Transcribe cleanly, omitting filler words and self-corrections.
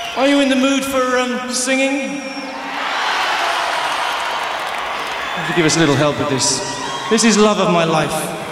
Are you in the mood for singing? Would you give us a little help with this? This is Love of My Life.